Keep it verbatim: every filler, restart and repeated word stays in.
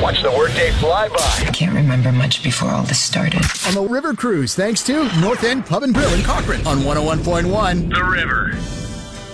Watch the workday fly by. I can't remember much before all this started. On the River Cruise, thanks to North End Pub and Grill in Cochrane on one oh one point one. The River.